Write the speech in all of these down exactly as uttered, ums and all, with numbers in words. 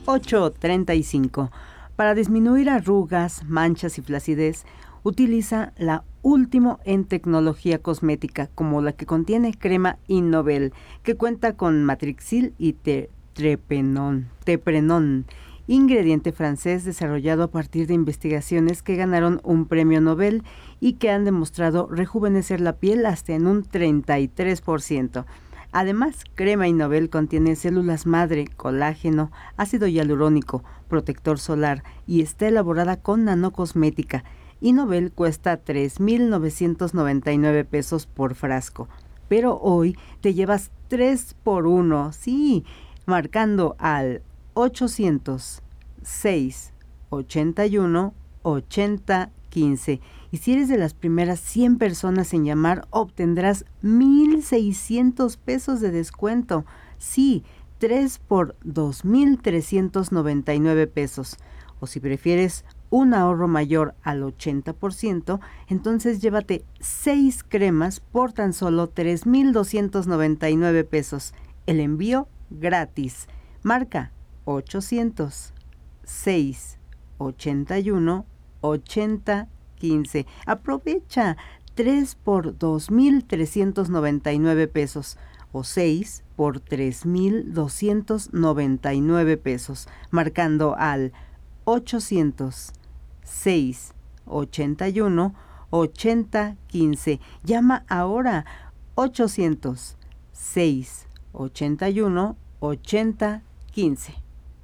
ocho treinta y cinco. Para disminuir arrugas, manchas y flacidez, utiliza la último en tecnología cosmética, como la que contiene crema Innovel, que cuenta con matrixil y te, trepenón, teprenón, ingrediente francés desarrollado a partir de investigaciones que ganaron un premio Nobel y que han demostrado rejuvenecer la piel hasta en un treinta y tres por ciento. Además, crema Innovel contiene células madre, colágeno, ácido hialurónico, protector solar y está elaborada con nanocosmética. Innovel cuesta tres mil novecientos noventa y nueve pesos por frasco, pero hoy te llevas tres por uno, sí, marcando al ochocientos seis ochenta y uno ochenta quince. Y si eres de las primeras cien personas en llamar, obtendrás mil seiscientos pesos de descuento. Sí, tres por dos mil trescientos noventa y nueve pesos. O si prefieres un ahorro mayor al ochenta por ciento, entonces llévate seis cremas por tan solo tres mil doscientos noventa y nueve pesos. El envío gratis. Marca ochocientos seis ochenta y uno ochenta quince. Aprovecha tres por dos mil trescientos noventa y nueve pesos o seis por tres mil doscientos noventa y nueve pesos, marcando al ochocientos seis ochenta y uno ochenta quince. Llama ahora ochocientos seis ochenta y uno ochenta quince.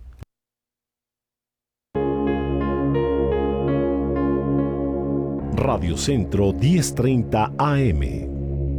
Radio Centro diez treinta A M.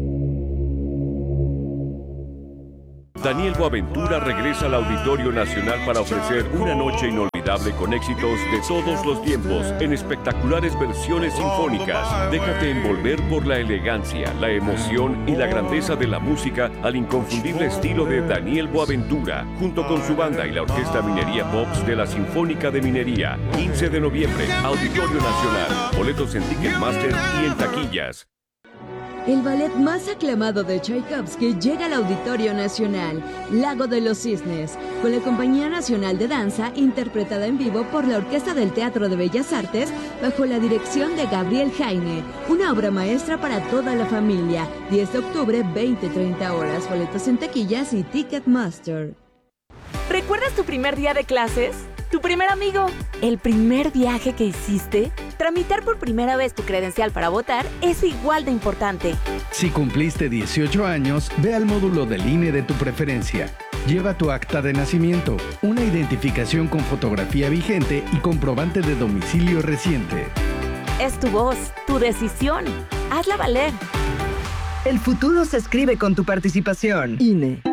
Daniel Boaventura regresa al Auditorio Nacional para ofrecer una noche inolvidable con éxitos de todos los tiempos en espectaculares versiones sinfónicas. Déjate envolver por la elegancia, la emoción y la grandeza de la música al inconfundible estilo de Daniel Boaventura, junto con su banda y la Orquesta Minería Pops de la Sinfónica de Minería. quince de noviembre, Auditorio Nacional. Boletos en Ticketmaster y en taquillas. El ballet más aclamado de Tchaikovsky llega al Auditorio Nacional, Lago de los Cisnes, con la Compañía Nacional de Danza, interpretada en vivo por la Orquesta del Teatro de Bellas Artes, bajo la dirección de Gabriel Jaime. Una obra maestra para toda la familia. diez de octubre, veinte treinta horas. Boletos en taquillas y Ticketmaster. ¿Recuerdas tu primer día de clases? ¿Tu primer amigo? ¿El primer viaje que hiciste? Tramitar por primera vez tu credencial para votar es igual de importante. Si cumpliste dieciocho años, ve al módulo del I N E de tu preferencia. Lleva tu acta de nacimiento, una identificación con fotografía vigente y comprobante de domicilio reciente. Es tu voz, tu decisión. Hazla valer. El futuro se escribe con tu participación. I N E.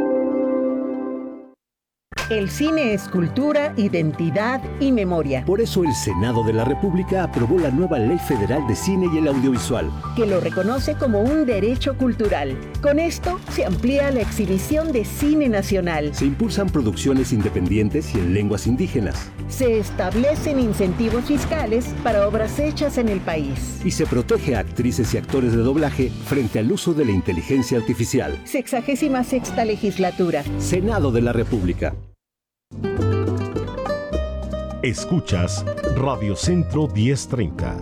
El cine es cultura, identidad y memoria. Por eso el Senado de la República aprobó la nueva Ley Federal de Cine y el Audiovisual, que lo reconoce como un derecho cultural. Con esto se amplía la exhibición de cine nacional. Se impulsan producciones independientes y en lenguas indígenas. Se establecen incentivos fiscales para obras hechas en el país. Y se protege a actrices y actores de doblaje frente al uso de la inteligencia artificial. Sexagésima sexta legislatura. Senado de la República. Escuchas Radio Centro diez treinta.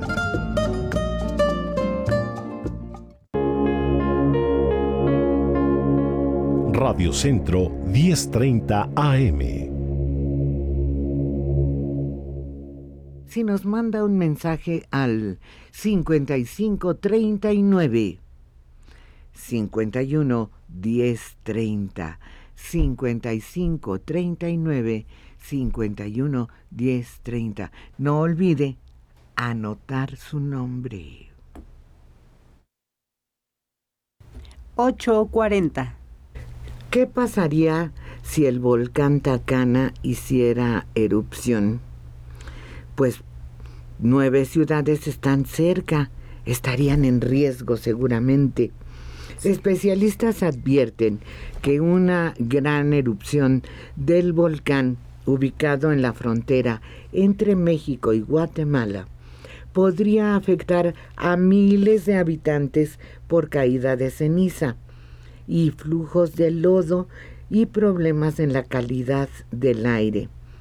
Radio Centro diez treinta A M. Si nos manda un mensaje al cincuenta y cinco treinta y nueve, cincuenta y uno diez treinta, cincuenta y cinco treinta y nueve, cincuenta y uno diez treinta. No olvide anotar su nombre. ocho cuarenta. ¿Qué pasaría si el volcán Tacana hiciera erupción? Pues nueve ciudades están cerca, estarían en riesgo seguramente. Especialistas advierten que una gran erupción del volcán ubicado en la frontera entre México y Guatemala podría afectar a miles de habitantes por caída de ceniza y flujos de lodo y problemas en la calidad del aire.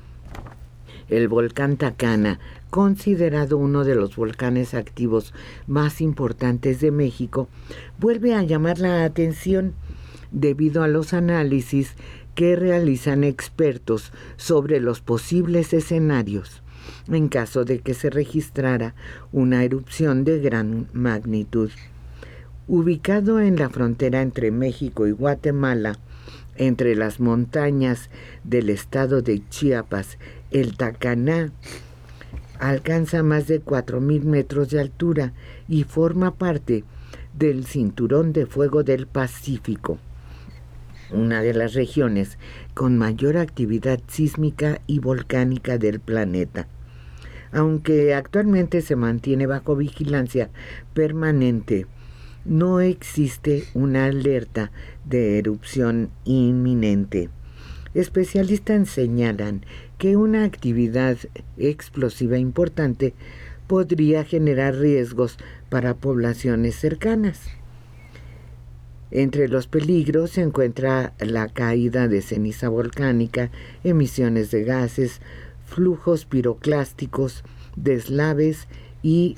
El volcán Tacana, considerado uno de los volcanes activos más importantes de México, vuelve a llamar la atención debido a los análisis que realizan expertos sobre los posibles escenarios en caso de que se registrara una erupción de gran magnitud. Ubicado en la frontera entre México y Guatemala, entre las montañas del estado de Chiapas, el Tacaná alcanza más de cuatro mil metros de altura y forma parte del Cinturón de Fuego del Pacífico, una de las regiones con mayor actividad sísmica y volcánica del planeta. Aunque actualmente se mantiene bajo vigilancia permanente, no existe una alerta de erupción inminente. Especialistas señalan que una actividad explosiva importante podría generar riesgos para poblaciones cercanas. Entre los peligros se encuentra la caída de ceniza volcánica, emisiones de gases, flujos piroclásticos, deslaves y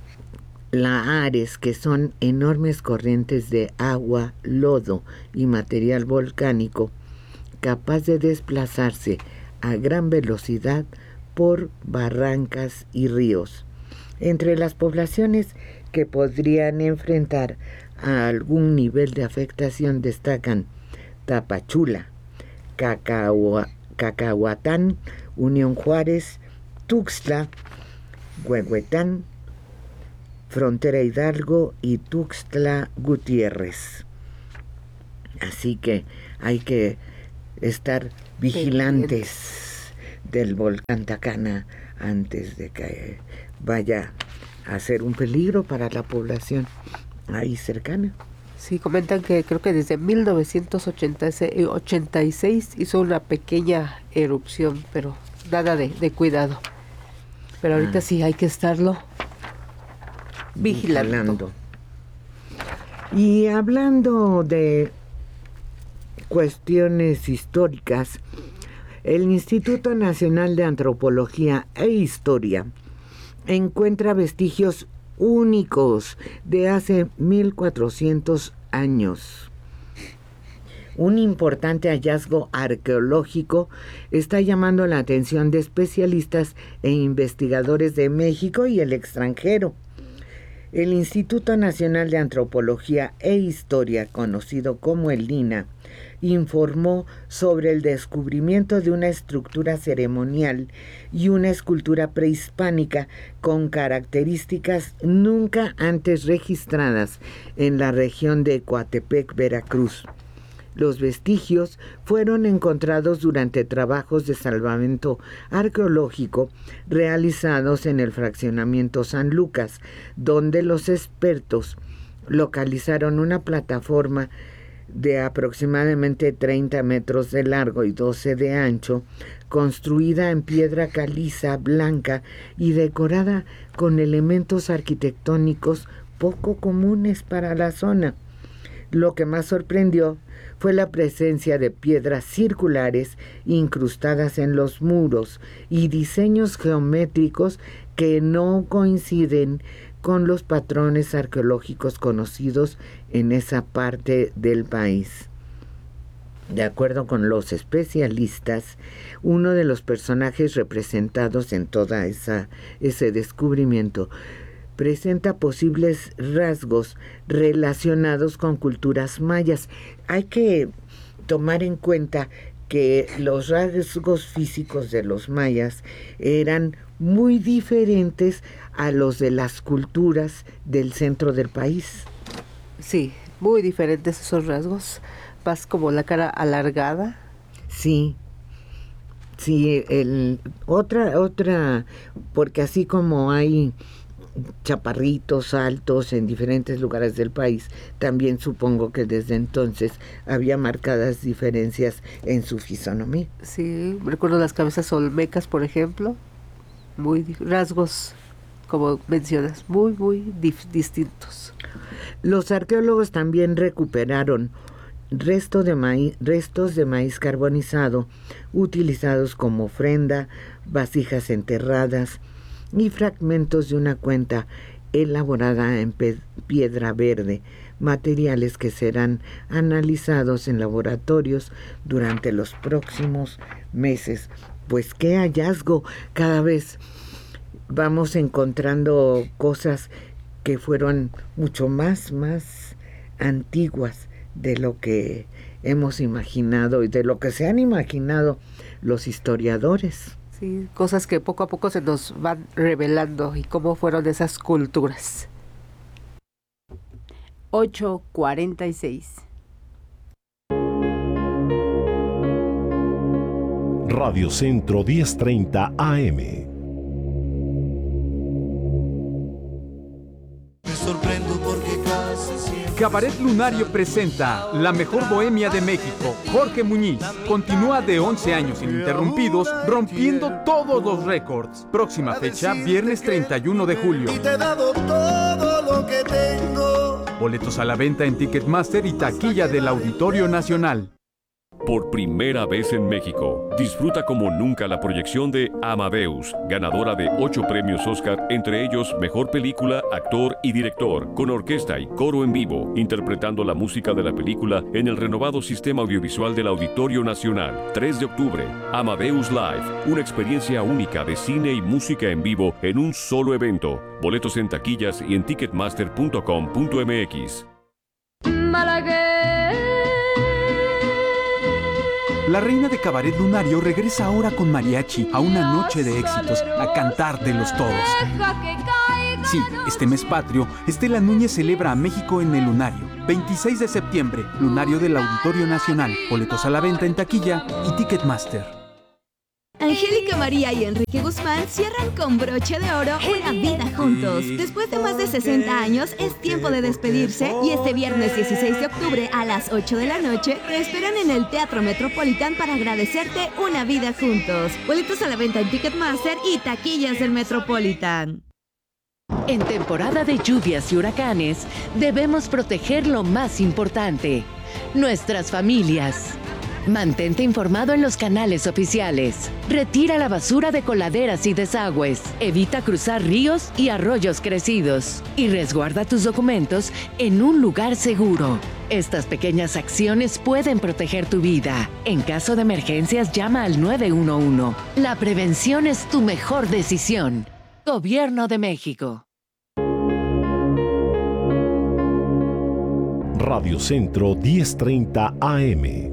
lahares, que son enormes corrientes de agua, lodo y material volcánico capaz de desplazarse a gran velocidad por barrancas y ríos. Entre las poblaciones que podrían enfrentar a algún nivel de afectación destacan Tapachula, Cacahua, Cacahuatán, Unión Juárez, Tuxtla, Huehuetán, Frontera Hidalgo y Tuxtla Gutiérrez. Así que hay que estar vigilantes del volcán Tacana antes de que vaya a ser un peligro para la población ahí cercana. Sí, comentan que creo que desde mil novecientos ochenta y seis hizo una pequeña erupción, pero nada de, de cuidado. Pero ahorita ah. sí hay que estarlo vigilando. vigilando. Y hablando de cuestiones históricas, el Instituto Nacional de Antropología e Historia encuentra vestigios únicos de hace mil cuatrocientos años. Un importante hallazgo arqueológico está llamando la atención de especialistas e investigadores de México y el extranjero. El Instituto Nacional de Antropología e Historia, conocido como el I N A, informó sobre el descubrimiento de una estructura ceremonial y una escultura prehispánica con características nunca antes registradas en la región de Coatepec, Veracruz. Los vestigios fueron encontrados durante trabajos de salvamento arqueológico realizados en el fraccionamiento San Lucas, donde los expertos localizaron una plataforma de aproximadamente treinta metros de largo y doce de ancho, construida en piedra caliza blanca y decorada con elementos arquitectónicos poco comunes para la zona. Lo que más sorprendió fue la presencia de piedras circulares incrustadas en los muros y diseños geométricos que no coinciden con los patrones arqueológicos conocidos en esa parte del país. De acuerdo con los especialistas, uno de los personajes representados en toda esa ese descubrimiento presenta posibles rasgos relacionados con culturas mayas. Hay que tomar en cuenta que los rasgos físicos de los mayas eran muy diferentes a los de las culturas del centro del país. Sí, muy diferentes esos rasgos. Más como la cara alargada. Sí. Sí, el, otra, otra, porque así como hay chaparritos altos en diferentes lugares del país, también supongo que desde entonces había marcadas diferencias en su fisonomía. Sí, recuerdo las cabezas olmecas, por ejemplo, muy rasgos, como mencionas, muy, muy dif- distintos. Los arqueólogos también recuperaron resto de maíz, restos de maíz carbonizado utilizados como ofrenda, vasijas enterradas y fragmentos de una cuenta elaborada en pe- piedra verde, materiales que serán analizados en laboratorios durante los próximos meses. Pues qué hallazgo, cada vez vamos encontrando cosas que fueron mucho más, más antiguas de lo que hemos imaginado y de lo que se han imaginado los historiadores. Sí, cosas que poco a poco se nos van revelando y cómo fueron esas culturas. ocho cuarenta y seis. Radio Centro diez treinta A M. Cabaret Lunario presenta La Mejor Bohemia de México. Jorge Muñiz continúa de once años ininterrumpidos, rompiendo todos los récords. Próxima fecha, viernes treinta y uno de julio. Y te he dado todo lo que tengo. Boletos a la venta en Ticketmaster y taquilla del Auditorio Nacional. Por primera vez en México, disfruta como nunca la proyección de Amadeus, ganadora de ocho premios Oscar, entre ellos Mejor Película, Actor y Director, con orquesta y coro en vivo, interpretando la música de la película en el renovado sistema audiovisual del Auditorio Nacional. tres de octubre, Amadeus Live, una experiencia única de cine y música en vivo en un solo evento. Boletos en taquillas y en ticketmaster punto com punto m x. La reina de Cabaret Lunario regresa ahora con mariachi a una noche de éxitos, a cantar de los toros. Sí, este mes patrio, Estela Núñez celebra a México en el Lunario. veintiséis de septiembre, Lunario del Auditorio Nacional. Boletos a la venta en taquilla y Ticketmaster. Angélica María y Enrique Guzmán cierran con broche de oro una vida juntos. Después de más de sesenta años, es tiempo de despedirse y este viernes dieciséis de octubre a las ocho de la noche te esperan en el Teatro Metropolitan para agradecerte una vida juntos. Boletos a la venta en Ticketmaster y taquillas del Metropolitan. En temporada de lluvias y huracanes, debemos proteger lo más importante, nuestras familias. Mantente informado en los canales oficiales. Retira la basura de coladeras y desagües. Evita cruzar ríos y arroyos crecidos. Y resguarda tus documentos en un lugar seguro. Estas pequeñas acciones pueden proteger tu vida. En caso de emergencias, llama al nueve uno uno. La prevención es tu mejor decisión. Gobierno de México. Radio Centro diez treinta A M.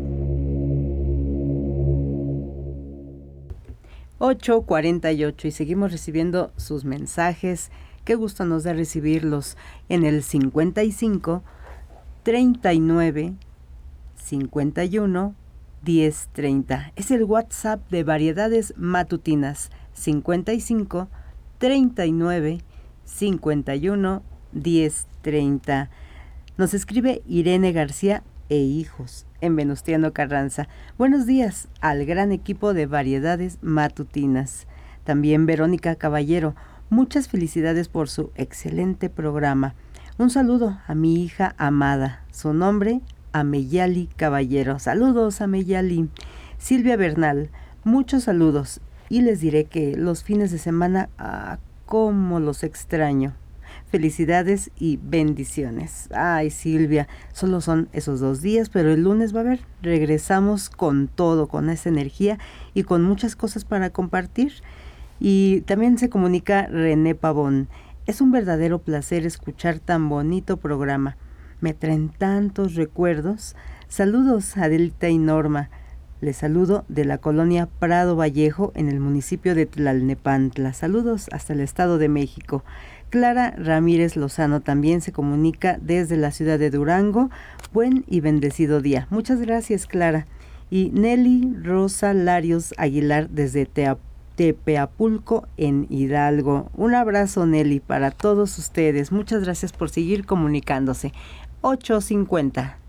ocho cuarenta y ocho y seguimos recibiendo sus mensajes. Qué gusto nos da recibirlos en el cincuenta y cinco, treinta y nueve, cincuenta y uno, diez treinta. Es el WhatsApp de Variedades Matutinas. cincuenta y cinco, treinta y nueve, cincuenta y uno, diez treinta. Nos escribe Irene García e hijos en Venustiano Carranza. Buenos días al gran equipo de Variedades Matutinas. También Verónica Caballero. Muchas felicidades por su excelente programa. Un saludo a mi hija amada. Su nombre, Ameyali Caballero. Saludos, Ameyali. Silvia Bernal. Muchos saludos. Y les diré que los fines de semana, ah, cómo los extraño. Felicidades y bendiciones. Ay, Silvia, solo son esos dos días, pero el lunes va a haber. Regresamos con todo, con esa energía y con muchas cosas para compartir. Y también se comunica René Pavón. Es un verdadero placer escuchar tan bonito programa. Me traen tantos recuerdos. Saludos, Adelita y Norma. Les saludo de la colonia Prado Vallejo en el municipio de Tlalnepantla. Saludos hasta el Estado de México. Clara Ramírez Lozano también se comunica desde la ciudad de Durango. Buen y bendecido día. Muchas gracias, Clara. Y Nelly Rosa Larios Aguilar desde Teap- Tepeapulco en Hidalgo. Un abrazo, Nelly, para todos ustedes. Muchas gracias por seguir comunicándose. ocho cincuenta.